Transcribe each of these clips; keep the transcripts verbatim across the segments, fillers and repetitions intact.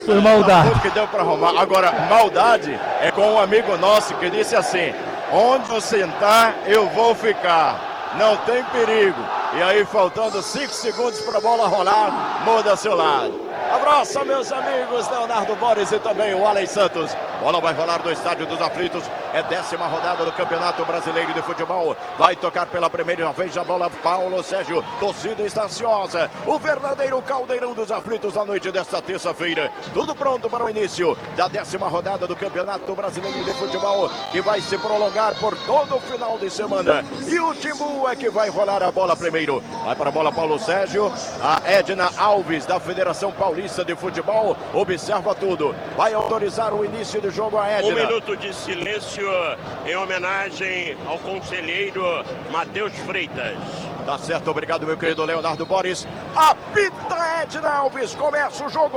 Foi maldade. Que deu pra arrumar. Agora, maldade é com um amigo nosso que disse assim: onde eu sentar, eu vou ficar. Não tem perigo. E aí, faltando cinco segundos para a bola rolar, muda seu lado. Abraço, meus amigos, Leonardo Boris e também o Alex Santos. Bola vai rolar no Estádio dos Aflitos. É décima rodada do Campeonato Brasileiro de Futebol. Vai tocar pela primeira vez a bola Paulo Sérgio. Torcida está ansiosa. O verdadeiro caldeirão dos aflitos na noite desta terça-feira. Tudo pronto para o início da décima rodada do Campeonato Brasileiro de Futebol, que vai se prolongar por todo o final de semana. E o Timbu é que vai rolar a bola primeiro. Vai para a bola Paulo Sérgio. A Edna Alves, da Federação Paulista de Futebol, observa tudo. Vai autorizar o início do jogo a Edna. Um minuto de silêncio em homenagem ao conselheiro Matheus Freitas. Tá certo, obrigado, meu querido Leonardo Boris. Apita Edna Alves, começa o jogo.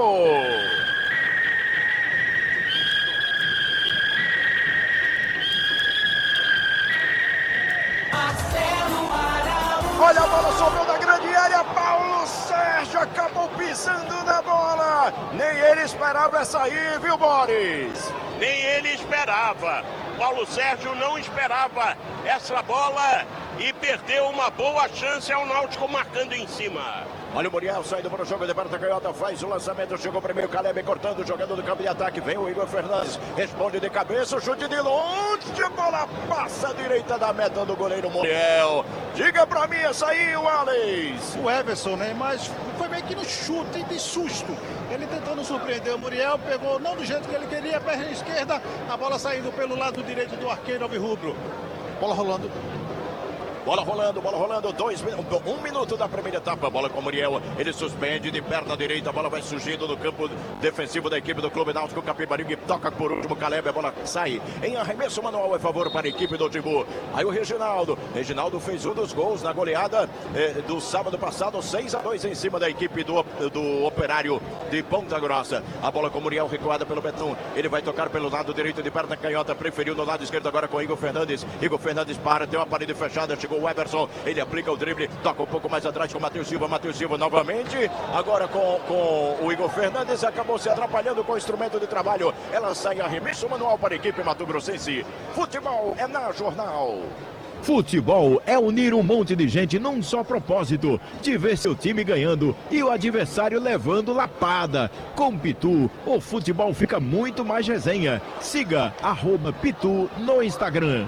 Olha a bola, sobrou da grande área, Paulo Sérgio acabou pisando na bola. Nem ele esperava essa aí, viu, Boris? Nem ele esperava. Paulo Sérgio não esperava essa bola e perdeu uma boa chance ao Náutico marcando em cima. Olha o Muriel saindo para o jogo de Berta Canhota, faz o lançamento, chegou primeiro, Caleb cortando, jogando no campo de ataque, vem o Igor Fernandes, responde de cabeça, o chute de longe, a bola passa à direita da meta do goleiro Muriel. Diga pra mim essa aí, o Alex. O Everson, né, mas foi meio que no chute de susto. Ele tentando surpreender o Muriel, pegou não do jeito que ele queria, perna esquerda, a bola saindo pelo lado direito do arqueiro alvirrubro. Bola rolando. Bola rolando, bola rolando, dois, um minuto da primeira etapa, bola com o Muriel, ele suspende de perna direita, a bola vai surgindo no campo defensivo da equipe do Clube Náutico Capibaribe, que toca por último, Caleb, a bola sai em arremesso manual, é favor para a equipe do Timbu. Aí o Reginaldo, Reginaldo fez um dos gols na goleada eh, do sábado passado, seis a dois em cima da equipe do, do Operário de Ponta Grossa. A bola com o Muriel recuada pelo Betão, ele vai tocar pelo lado direito de perna canhota, preferiu no lado esquerdo agora com Igor Fernandes, Igor Fernandes para, tem uma parede fechada, chegou o Everson, ele aplica o drible, toca um pouco mais atrás com o Matheus Silva, Matheus Silva novamente, agora com, com o Igor Fernandes, acabou se atrapalhando com o instrumento de trabalho, ela sai arremesso manual para a equipe Mato Grossense. Futebol é na Jornal. Futebol é unir um monte de gente num só propósito, de ver seu time ganhando e o adversário levando lapada. Com Pitu, o futebol fica muito mais resenha. Siga arroba Pitu no Instagram.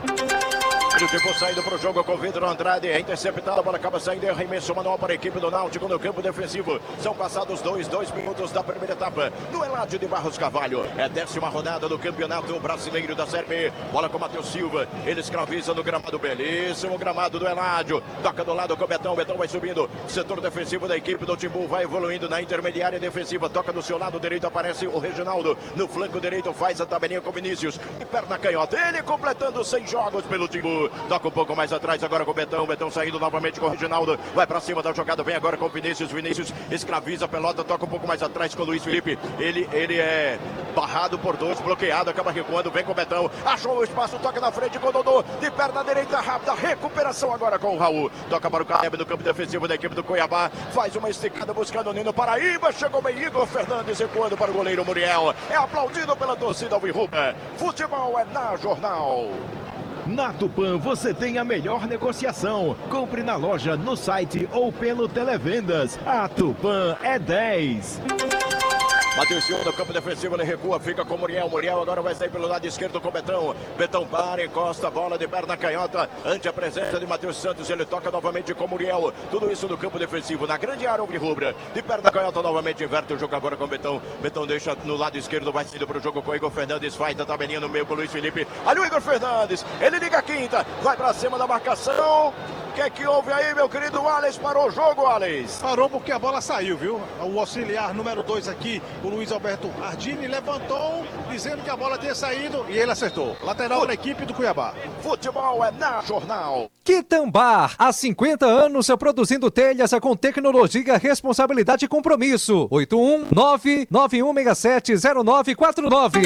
O tempo saindo para o jogo com o Vidro Andrade, é interceptado, a bola acaba saindo em arremesso manual para a equipe do Náutico no campo defensivo. São passados dois, dois minutos da primeira etapa no Eládio de Barros Carvalho. É a décima rodada do Campeonato Brasileiro da Série B. Bola com o Matheus Silva, ele escraviza no gramado, belíssimo gramado do Eládio. Toca do lado com o Betão, Betão vai subindo. Setor defensivo da equipe do Timbu vai evoluindo na intermediária defensiva. Toca do seu lado direito, aparece o Reginaldo. No flanco direito faz a tabelinha com o Vinícius. E perna canhota, ele completando seis jogos pelo Timbu. Toca um pouco mais atrás agora com o Betão. Betão saindo novamente com o Reginaldo. Vai pra cima da jogada. Vem agora com o Vinícius. Vinícius escraviza a pelota. Toca um pouco mais atrás com o Luiz Felipe. Ele, ele é barrado por dois. Bloqueado. Acaba recuando. Vem com o Betão. Achou o espaço. Toca na frente com o Dodô. De perna direita rápida. Recuperação agora com o Raul. Toca para o Caleb no campo defensivo da equipe do Cuiabá. Faz uma esticada buscando o Nino Paraíba. Chegou bem Igor Fernandes recuando para o goleiro Muriel. É aplaudido pela torcida alvirrubra. Futebol é na Jornal. Na Tupã você tem a melhor negociação. Compre na loja, no site ou pelo Televendas. A Tupã é dez. Matheus Silva no campo defensivo, ele recua, fica com o Muriel. Muriel agora vai sair pelo lado esquerdo com o Betão. Betão para, encosta a bola de perna canhota. Ante a presença de Matheus Santos, ele toca novamente com o Muriel. Tudo isso no campo defensivo, na grande área alvirrubra. De perna canhota novamente, inverte o jogo agora com o Betão. Betão deixa no lado esquerdo, vai saindo para o jogo com o Igor Fernandes. Faz a tabelinha no meio com o Luiz Felipe. Olha o Igor Fernandes, ele liga a quinta, vai para cima da marcação. O que é que houve aí, meu querido Alex? Parou o jogo, Alex? Parou porque a bola saiu, viu? O auxiliar número dois aqui, o Luiz Alberto Ardini, levantou dizendo que a bola tinha saído e ele acertou. Lateral para a equipe do Cuiabá. Futebol é na Jornal. Quitambar, há cinquenta anos produzindo telhas com tecnologia, responsabilidade e compromisso. oito um nove nove um seis sete zero nove quatro nove.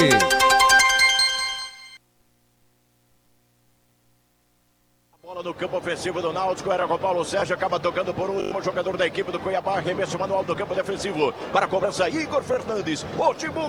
No campo ofensivo do Náutico, era com o Paulo Sérgio, acaba tocando por último jogador da equipe do Cuiabá, arremesso manual do campo defensivo, para a cobrança Igor Fernandes. O Timbu